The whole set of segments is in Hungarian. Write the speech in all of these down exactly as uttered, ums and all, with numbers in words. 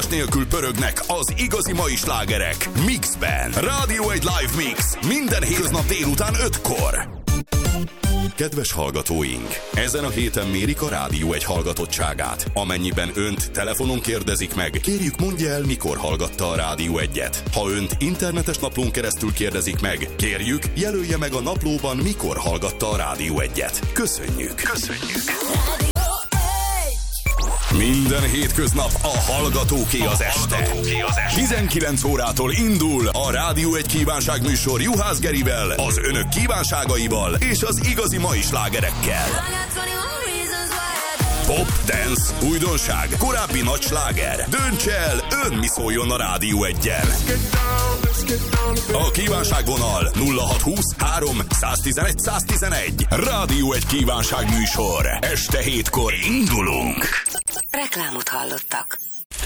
megállás nélkül pörögnek az igazi mai slágerek. Mixben. Rádió egy live mix. Minden hétköznap délután ötkor. Kedves hallgatóink! Ezen a héten mérik a Rádió egy hallgatottságát. Amennyiben önt telefonon kérdezik meg, kérjük mondja el, mikor hallgatta a Rádió egyet. Ha önt internetes naplón keresztül kérdezik meg, kérjük jelölje meg a naplóban, mikor hallgatta a Rádió egyet. Köszönjük! Köszönjük! Minden hétköznap a hallgatóké az este. tizenkilenc órától indul a Rádió egy kívánságműsor Juhász Gerivel, az önök kívánságaival és az igazi mai slágerekkel. Pop, dance, újdonság, korábbi nagy sláger. Dönts el, ön mi szóljon a Rádió eggyel. A kívánságvonal nulla hat húsz három száztizenegy száztizenegy. Rádió egy kívánságműsor. Este hétkor indulunk. Reklámot hallottak.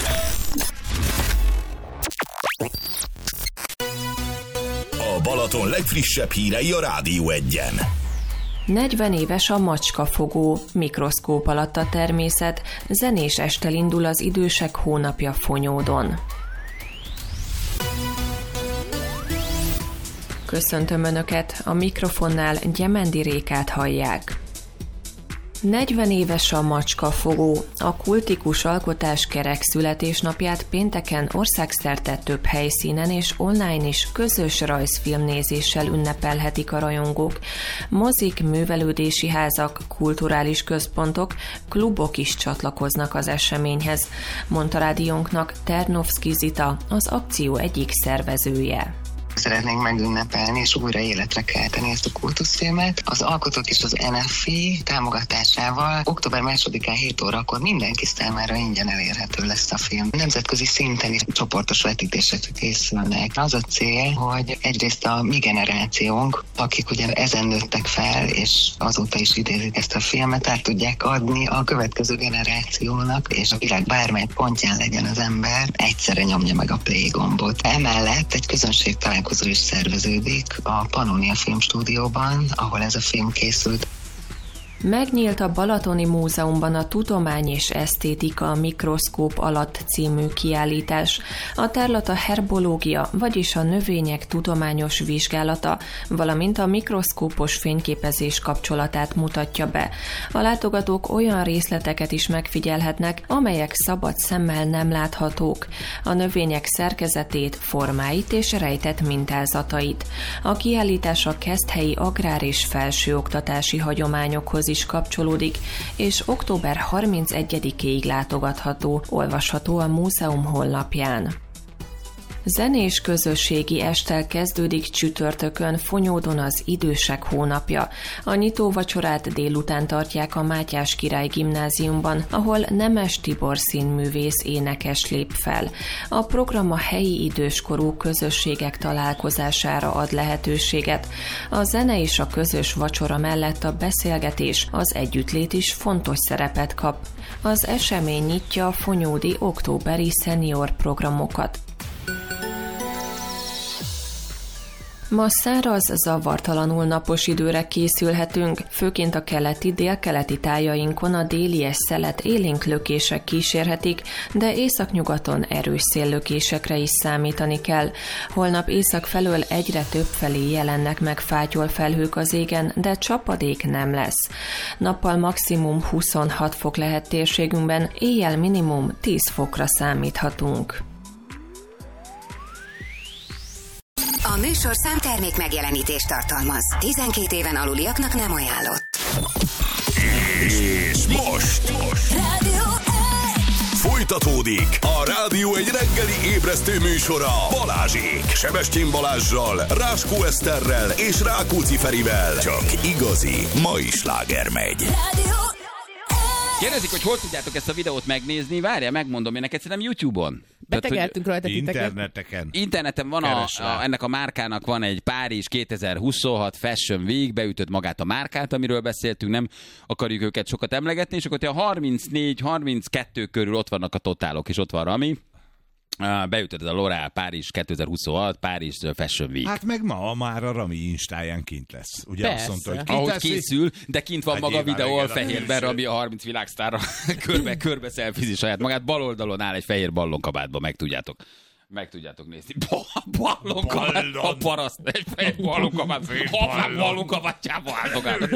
A Balaton legfrissebb hírei a Rádió egyen. negyven éves a macskafogó, mikroszkóp alatt a természet, zenés estel indul az idősek hónapja Fonyódon. Köszöntöm Önöket, a mikrofonnál Gyemendi Rékát hallják. negyven éves a macskafogó. A kultikus alkotás kerek születésnapját pénteken országszerte több helyszínen és online is közös rajzfilmnézéssel ünnepelhetik a rajongók. Mozik, művelődési házak, kulturális központok, klubok is csatlakoznak az eseményhez, mondta rádiónknak Ternovszky Zita, az akció egyik szervezője. Szeretnénk megünnepelni és újra életre kelteni ezt a kultuszfilmet. Az alkotók és az en ef i támogatásával október másodikán hét órakor mindenki számára ingyen elérhető lesz a film. Nemzetközi szinten is csoportos vetítések készülnek. Az a cél, hogy egyrészt a mi generációnk, akik ugye ezen nőttek fel, és azóta is idézik ezt a filmet, át tudják adni a következő generációnak, és a világ bármely pontján legyen az ember, egyszerre nyomja meg a play gombot. Emellett egy közönség találkozó is szerveződik a Pannonia Filmstúdióban, ahol ez a film készült. Megnyílt a Balatoni Múzeumban a Tudomány és Esztétika mikroszkóp alatt című kiállítás. A tárlat a herbológia, vagyis a növények tudományos vizsgálata, valamint a mikroszkópos fényképezés kapcsolatát mutatja be. A látogatók olyan részleteket is megfigyelhetnek, amelyek szabad szemmel nem láthatók. A növények szerkezetét, formáit és rejtett mintázatait. A kiállítás a keszthelyi agrár- és felsőoktatási hagyományokhoz is kapcsolódik, és október harmincegyedikéig látogatható, olvasható a múzeum honlapján. Zenés közösségi estel kezdődik csütörtökön Fonyódon az idősek hónapja. A nyitóvacsorát délután tartják a Mátyás Király Gimnáziumban, ahol Nemes Tibor színművész énekes lép fel. A program a helyi időskorú közösségek találkozására ad lehetőséget. A zene és a közös vacsora mellett a beszélgetés, az együttlét is fontos szerepet kap. Az esemény nyitja a fonyódi októberi szenior programokat. Ma száraz, zavartalanul napos időre készülhetünk, főként a keleti, délkeleti tájainkon a délies szelet élénk lökések kísérhetik, de északnyugaton erős széllökésekre is számítani kell. Holnap észak felől egyre több felé jelennek meg fátyol felhők az égen, de csapadék nem lesz. Nappal maximum huszonhat fok lehet térségünkben, éjjel minimum tíz fokra számíthatunk. A műsorszám termék megjelenítést tartalmaz. tizenkét éven aluliaknak nem ajánlott. És most, most. Rádió folytatódik a Rádió egy reggeli ébresztő műsora Balázsék, Sebestyén Balázssal, Ráskó Eszterrel és Rákóczi Ferivel. Csak igazi mai sláger megy. Rádió Kérdezik, hogy hol tudjátok ezt a videót megnézni, várjál, megmondom én neked, szerintem YouTube-on. Betegeltünk rajta titeket. Interneteken. Interneten van a, a, ennek a márkának van egy Párizs kétezer-huszonhat Fashion Week, beütött magát a márkát, amiről beszéltünk, nem akarjuk őket sokat emlegetni, és akkor a harmincnégy harminckettő körül ott vannak a totálok, és ott van Rami. Beütöd a L'Oréal Párizs kétezer-huszonhat, Párizs Fashion Week. Hát meg ma már a Rami Instáján kint lesz. Ugye Persze. azt mondta, hogy kint Ahogy lesz, készül, de kint van Hát maga a nyilván, videó igen, fehérben, a Rami a harminc világsztárra körbe, körbe szelfizi saját magát. Bal oldalon áll egy fehér ballonkabátban, meg tudjátok. Meg tudjátok nézni. Ballonkabát, a paraszt, egy fehér ballonkabát, a ballonkabátjába álltok át.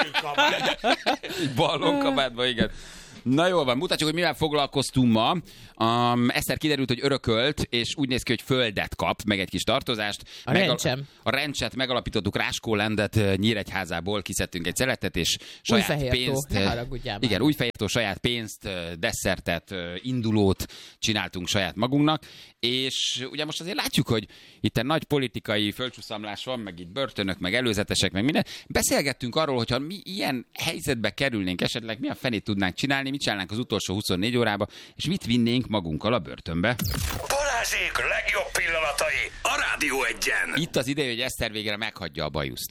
Ballonkabátban, igen. Na jól van, mutatjuk, hogy mivel foglalkoztunk ma. Um, Eszter kiderült, hogy örökölt, és úgy néz ki, hogy földet kap, meg egy kis tartozást. A Megal- rencsem. A rencset megalapítottuk, Ráskólandet Nyíregyházából kiszedtünk egy szeletet, és saját Újfehértó, pénzt... ne haragudjál már. Igen, Újfehértó, saját pénzt, desszertet, indulót csináltunk saját magunknak, és ugye most azért látjuk, hogy itt egy nagy politikai földcsúszamlás van, meg itt börtönök, meg előzetesek, meg minden. Beszélgettünk arról, hogyha mi ilyen helyzetbe kerülnénk esetleg, milyen fenét tudnánk csinálni, mit csinálnánk az utolsó huszonnégy órába, és mit vinnénk magunkkal a börtönbe. Balázsék legjobb pillanatai a Rádió Egyen. Itt az ideje, hogy Eszter végre meghagyja a bajuszt.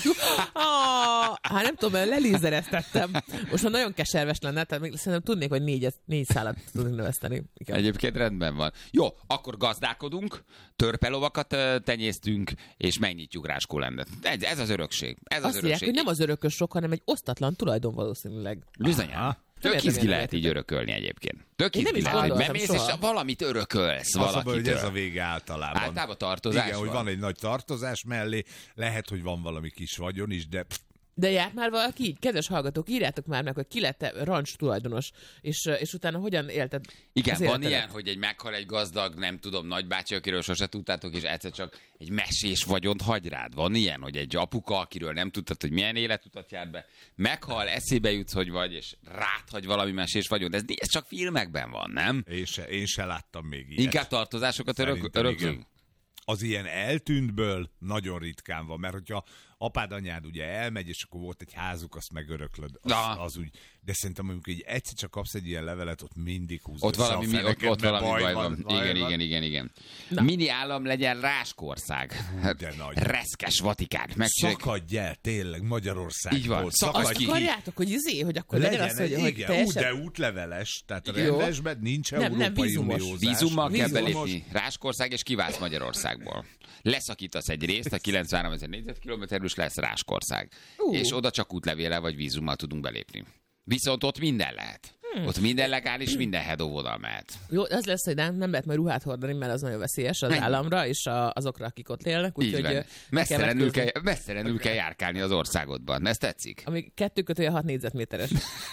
Ah, hát nem tudom, mert lelízereztettem. Most már nagyon keserves lenne, tehát még szerintem tudnék, hogy négy, négy szálat tudnék növeszteni. Igen. Egyébként rendben van. Jó, akkor gazdálkodunk, törpelovakat ö, tenyésztünk, és megnyitjuk Ráskólandet. Ez, ez az örökség. Ez az Azt mondják, örökség. hogy nem az örökösök, hanem egy osztatlan tulajdon valószínűleg. Bizonyán. Tök Értem, izgi értem, lehet így örökölni egyébként. Tök Én nem izgi is lehet, hogy gondoltam bemész, és soha. valamit örökölsz az a baj, hogy valakitől. ez a vége általában. Általában tartozás Igen, hogy van. van egy nagy tartozás mellé, lehet, hogy van valami kis vagyon is, de pff, De járt már valaki így? Kedves hallgatók, írjátok már meg, hogy ki lett rancs tulajdonos, és, és utána hogyan élted Igen, az van életedet? ilyen, hogy egy meghal egy gazdag, nem tudom, nagybácsi, akiről sose tudtátok, és egyszer csak egy mesés vagyont hagy rád. Van ilyen, hogy egy apuka, akiről nem tudtad, hogy milyen életutat jár be, meghal, eszébe jutsz, hogy vagy, és rád hagy valami mesés vagyont. Ez, ez csak filmekben van, nem? én se, én se láttam még ilyet. Inkább tartozásokat örök, Szerintem öröklünk? igen. Az ilyen eltűntből nagyon ritkán van, mert hogyha apád, anyád ugye elmegy, és akkor volt egy házuk, azt megöröklöd, az, Na. az úgy. De szerintem amikor így egyszer csak kapsz egy ilyen levelet, ott mindig húzod Ott valami, mi, ott, ott valami baj, baj van. baj Igen, van. igen, igen, igen. Mini állam legyen Ráskország. de nagy. Reszkes Vatikán. Megcsináljuk. Szakadj el, tényleg Magyarországból. Így van. Szakadj Azt ki. Akarjátok, hogy izé, hogy akkor legyen, Legyen az, hogy, egy, hogy igen, teljesen... ú, de útleveles, tehát a Jó. rendesben nincs Nem, nem, európai vízumos. uniózás. Vízummal kell Vízumos. belépni Ráskország, és kiválsz Magyarországból. Leszakítasz egy részt, a kilencvenhárom ezer négyzetkilométerből, és lesz Ráskország. Ú. És oda csak útlevéllel vagy vízummal tudunk belépni. Viszont ott minden lehet. Hmm. Ott minden legális, minden hedóvodal mehet. Jó, az lesz, hogy nem, nem lehet majd ruhát hordani, mert az nagyon veszélyes az Mennyi? államra és a, azokra, akik ott élnek. Így Úgyhogy van. ö, meg Messzelenül vetkőzni. kell, messzelenül kell járkálni az országodban. Ez tetszik? Ami kettő kötője hat négyzetméteres.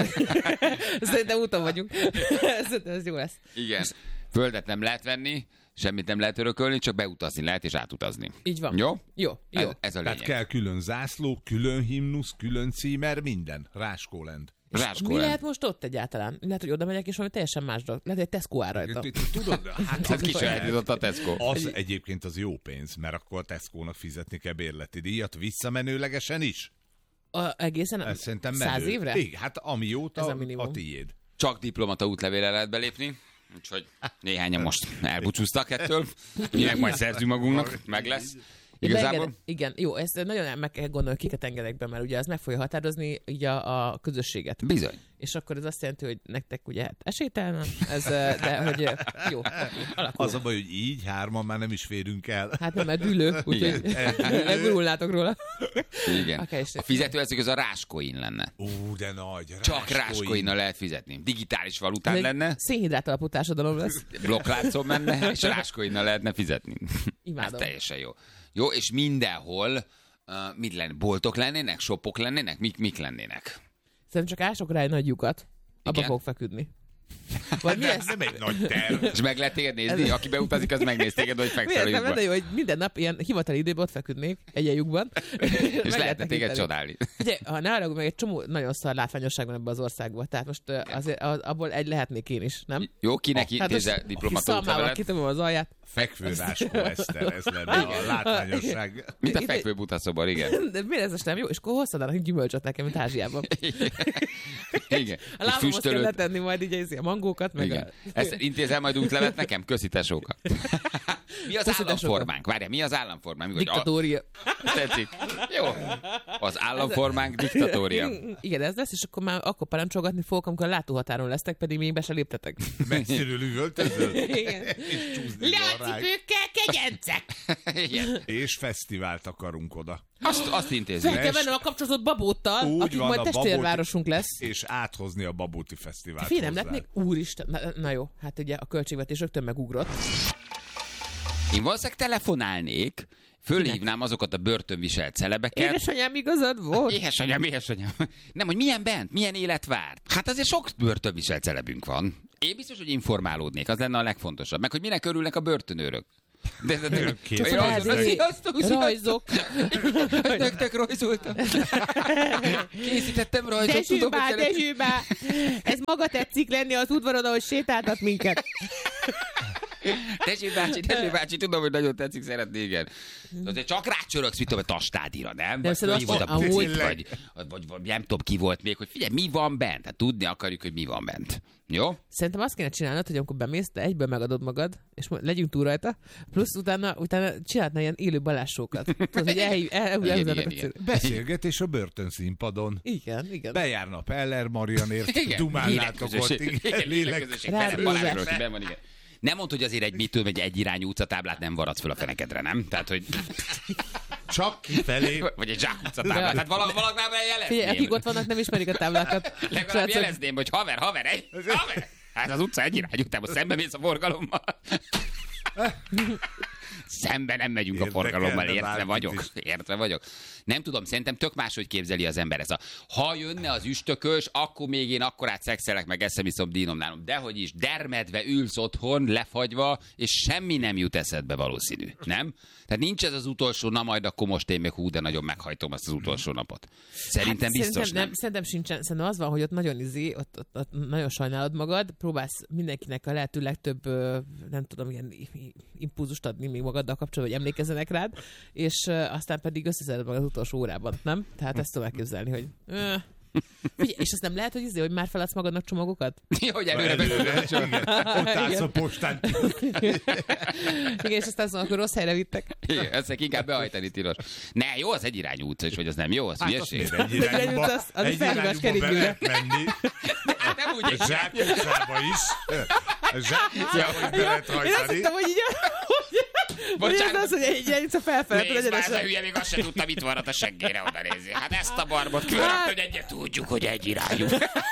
Szerintem úton vagyunk. Szerintem ez jó lesz. Igen. Földet nem lehet venni, semmit nem lehet örökölni, csak beutazni lehet és átutazni. Így van. Jó? Jó, jó. Ez, ez a Tehát lényeg. kell külön zászló, külön himnusz, külön címer, minden. Ráskóland. Mi Ráskóland. lehet most ott egyáltalán? Lehet, hogy oda megyek, és valami teljesen más dolog. Lehet, hogy egy Tesco áll rajta. Tudod, hát Ez kisajátított a Tesco. az egyébként az jó pénz, mert akkor a Tesco-nak fizetni kell bérleti díjat visszamenőlegesen is. A, egészen Ez szerintem száz menő. évre? Igen, hát amióta Ez a a, minimum. a tiéd. Csak diplomata útlevéllel lehet belépni, úgyhogy néhányan most elbúcsúztak ettől. Mi meg majd szerzünk magunknak, meg lesz. Igazából Beengedem- Igen, jó, ezt nagyon meg kell gondolni, kiket engedek be, mert ugye az meg fogja határozni így a, a közösséget. bizony. És akkor ez azt jelenti, hogy nektek ugye hát esélytelen, ez, de hogy jó, oké, alakul. Az a baj, hogy így hárman már nem is férünk el. Hát nem, mert dűlő, úgyhogy legurulnátok róla. Igen. Okay, és- A fizetőeszköz az a Ráskoin lenne. Ú, de nagy. Csak Ráskoinnal lehet fizetni. Digitális valután Ez egy lenne, szénhidrát alapú társadalom lesz. blokkláncon menne, és Ráskoinnal lehetne fizetni. Imádom. Ez teljesen jó. Jó, és mindenhol uh, mit lenne? Boltok lennének? Shopok lennének? Mik, mik lennének? Szerintem csak ások rá egy nagy lyukat, abba Igen. fog feküdni. Vagy mi lesz? Nem egy nagy terv. És meg lehet téged nézni? Aki beutazik, az megnéz téged, hogy Mi fekszel a lesz? Nem lyukba. lenne jó, hogy minden nap ilyen hivatali időben ott feküdnék egy ilyen lyukban. És lehetne téged csodálni. Ugye, ha ne arra, meg egy csomó nagyon szar látványosság van ebben az országban. Tehát most ö, azért az, abból egy lehetnék én is, nem? Jó, kinek Hát intézel most diplomata szalmával útlevelet? kitömöm az alját. Fekvő Ráskó Eszter, ez lenne a látványosság. Mint a Itt- fekvő butaszobar, igen. De miért ez most nem jó? És akkor hozzadának gyümölcsöt nekem, mint Ázsiában. Igen. A Egy lábamhoz kell füstölőt. letenni majd így a mangókat, meg Igen. a... Ezt intézel majd útlevet nekem? Köszi tesóka. Mi az államformánk? Várjál, mi az államformánk? Diktatória. Tetszik. Jó. Az államformánk diktatória. Igen, ez lesz, és akkor már akkor parancsolgatni fogok, amikor a látóhatáron lesztek, pedig még be se léptetek. Messziről üvöltözöl. Igen. Leacipőkkel, kegyencek! Igen. És fesztivált akarunk oda. Azt, azt intézzük. Fel kell vennem a kapcsolatot Babóttal, Úgy akik van, majd a testvérvárosunk Babóti- lesz. És áthozni a Babóti Fesztivált. Fél nem lett hozzá. még? Úristen, na, na jó, hát ugye a költségvetés rögtön megugrott. Én valószínűleg telefonálnék, fölhívnám azokat a börtönviselt celebeket. Édesanyám igazad volt? Éhesanyám, éhesanyám. Nem, hogy milyen bent, milyen élet várt. Hát azért sok börtönviselt celebünk van. Én biztos, hogy informálódnék, az lenne a legfontosabb. Meg, hogy minek örülnek a börtönőrök. De, de, de, de, Két de, rajzok. de, sziasztok, sziasztok. Rajzok. Nektek rajzoltam. Készítettem rajzot. tudom, Dezsőbá, hogy szeretem. Dezsőbá! Ez maga tetszik lenni az udvaron, ahogy sétáltat minket. Dezső bácsi, Dezső bácsi, tudom, hogy nagyon tetszik, szeretné, igen. De azért csak rácsörögsz, mit tudom, a tastádira, nem? De Vagy szerintem fölhívod azt- a ahogy- pucit, vagy, vagy, vagy, vagy nem tudom, ki volt még, hogy figyelj, mi van bent? Tehát tudni akarjuk, hogy mi van bent. Jó? Szerintem azt kéne csinálnod, hogy amikor bemész, te egyből megadod magad, és mo- legyünk túl rajta, plusz utána, utána csinálhatna ilyen élő balázsókat. Tudod, hogy elhív, el, el, Igen, el, igen, igen. Beszélgetés a börtönszínpadon. igen, igen. Bejárna Peller Marianért, dumán látok ott, Lélek- igen, igen, lélek. lélekközösség. Rádiózás. Benne Balázs Rosi, benn van, igen. Nem mondd, hogy azért egy mitől, vagy egy irányú utcatáblát nem varadsz föl a fenekedre, nem? Tehát, hogy... Csak kifelé. Vagy egy zsák utcatáblát. Tehát valag, valagnál jelezném. Figyelj, akik ott vannak, nem ismerik a táblákat. Legalább Srácok, jelezném, hogy haver, haver, egy, haver! Hát az utca egy irányú, te most szembe mész a forgalommal. Szembe nem megyünk a Érdekelne forgalommal, értve bárkit vagyok. is. Értve vagyok. Nem tudom, szerintem tök máshogy képzeli az ember ezt. A, ha jönne az üstökös, akkor még én akkorát szexelek, meg eszem iszom dínom nálam. Dehogy is, dermedve ülsz otthon, lefagyva, és semmi nem jut eszedbe valószínű. Nem? Tehát nincs ez az utolsó, na majd akkor most én még hú, de nagyon meghajtom azt az utolsó napot. Szerintem biztos szerintem nem. nem. Szerintem sincsen. Szerintem az van, hogy ott nagyon izé, ott, ott, ott nagyon sajnálod magad, próbálsz mindenkinek a lehető legtöbb, ö, nem tudom, ilyen i- i- impulzust adni még magaddal kapcsolatban, hogy emlékezzenek rád, és ö, aztán pedig összeszeded magad az utolsó órában, nem? Tehát ezt tudom elképzelni, hogy... Ö, figyelj, és azt nem lehet, hogy izé, hogy már feladsz magadnak csomagokat? Ja, hogy előre Előre, beülök. igen. Ott állsz a postán. Igen, és aztán szóval, akkor rossz helyre vittek. Igen, ezt inkább behajtani tilos. Ne, jó, az egy irányú utca is, vagy az nem jó, az Hát azt hülyeség. miért egy De irányba, az- az egy felhívás irányba be keringőre. lehet menni. Nem úgy A egy Zsák utcába is. A Zsák utcába is be lehet Én azt hajtani. hittem, hogy így... Hogy ez Bocsánat. az, hogy egy irányítsa felfelé, Nézd már, ez a egyenesen. hülye, még azt sem tudta, mit varrat a seggére oda nézni. Hát ezt a barbot különböző, hogy egyet tudjuk, hogy egy irányú.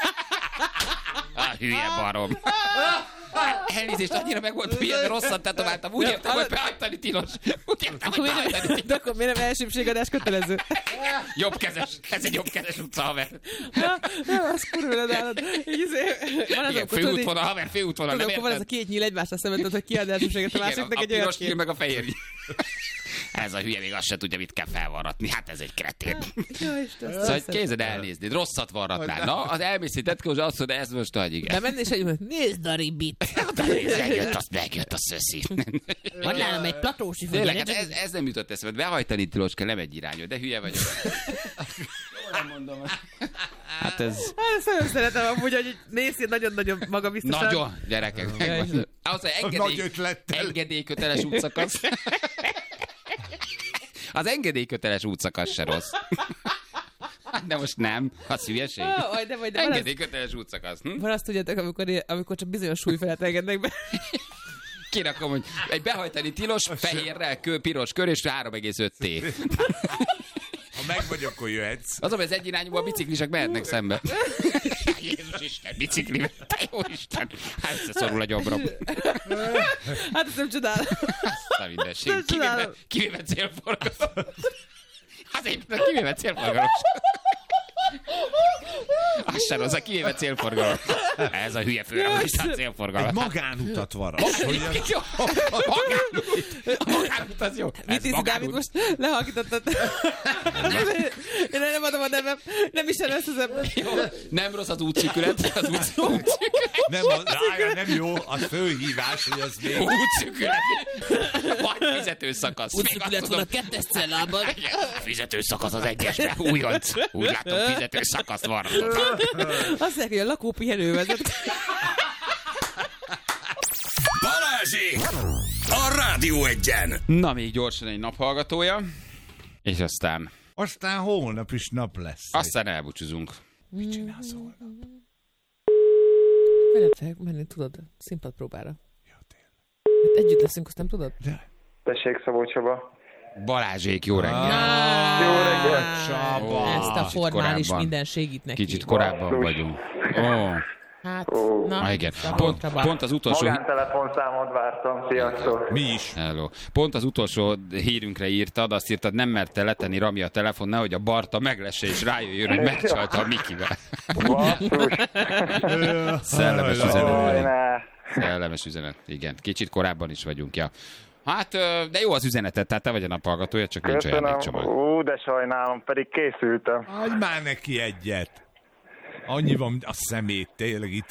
A hülye barom. Elnézést, annyira meg volt hülye, de rosszat tetováltam. Úgy értem, hogy behajtani tilos. Úgy értem, hogy Akkor miért behajtani nem, tilos. de akkor miért nem elsőbségadás kötelező? Jobbkezes, ez egy jobbkezes utca, haver. Ja, nem, az kurva nálad. Így izé, van az, Igen, akkor tudod, így- főútvonal, haver, főútvonal, tudod, nem akkor van ez a érted? két nyíl egymásra szemben, tudod, hogy ki ad elsőbséget a Igen, másiknak a egy olyan piros nyíl kép. meg a fehér nyíl. Ez a hülye még azt se tudja, mit kell felvarratni. Hát ez egy kretén. Jó, Isten, Szóval hogy kézed elnézni, rosszat varratnál. Na, az elmész egy tetkó, és azt mondod, ez most nagy, igen. bemenni, és egy nézd a ribit. Megjött, azt megjött a szöszi. Van nálam egy platósi Tényleg, hát fogyér. ez, ez nem jutott eszembe. Behajtani tilos kell, nem egy irányú, de hülye vagyok. Jól nem mondom. Hát ez Hát ezt nagyon szeretem amúgy, hogy nézd nagyon-nagyon magabiztosan. nagyon, gyerekek. Istenem. Ahhoz, hogy Nagy engedély, ötlettel. engedélyköteles útszakasz. Az engedélyköteles útszakasz se rossz. De most nem. Az hülyeség. Ó, aj, de vagy, de van az, Engedélyköteles útszakasz. Hm? van azt tudjátok, amikor, amikor csak bizonyos súly felett engednek be. Kirakom, hogy egy behajtani tilos, fehérrel, kő, piros kör és három egész öt T. Ha meg vagy, akkor jöhetsz. Az, hogy az egyirányúban a biciklisek mehetnek szembe. Jézus Isten, biciklivel. Te jó Isten. Hát összeszorul a gyomrom. Hát ezt nem csodálom. A mindenség. Nem Kivéve, csodálom. kivéve célforgalom. Hát éppen kivéve célforgalom. Az sem rossz, a kivéve célforgalom. Ez a hülye főrendben Egy célforgalom. magánutat varat. Hogy a- Jó. A magánút. A magánút az jó. Mit Ez hiszi, Dávid, magánút. most lehalkítottad? Én nem adom a nevem, nem is ezt az ember. Jó. Nem rossz az útszűkület. Az útszűkület. Nem, az, rája, nem jó, az főhívás, hogy az még... Útszűkület. Vagy fizetőszakasz. Még azt Útszűkület van tudom. a kettes cellában. Igen, fizetőszakasz az egyesbe. Újonc. Úgy látom, fizetőszakaszt van. Azt mondják, hogy a lakópihenő vezet. Balázsék! a Rádió Egyen. Na, még gyorsan egy naphallgatója, és aztán... Aztán holnap is nap lesz. Aztán elbúcsúzunk. Mit csinálsz holnap? Veled fel menni, tudod, színpadpróbára. Ja, tényleg. Hát együtt leszünk, azt nem tudod? De... Tessék, Szabó Csaba. Balázsék, jó reggel. Ah, Jó reggelt. Csaba. Ezt a formális korábban. minden segít neki. Kicsit korábban Basszus. vagyunk. Ó, Hát, Ó. na, ah, igen. Szabó Pont, Csaba. pont az utolsó... Magántelefonszámot vártam. Sziasztok. Mi is. Hello. Pont az utolsó hírünkre írtad, azt írtad, nem merte letenni Rami a telefon, nehogy a Barta meglesse és rájöjjön, hogy megcsalta a Mikivel. Basszus. Szellemes Ajaj. üzenet. Oj, vagyunk. ne. Szellemes üzenet, igen. Kicsit korábban is vagyunk, ja. Hát, ö, de jó az üzenetet, tehát te vagy a naphallgatója, csak nincs Köszönöm. ajándékcsomag. Ú, de sajnálom, pedig készültem. Adj már neki egyet. Annyi van, a szemét, tényleg itt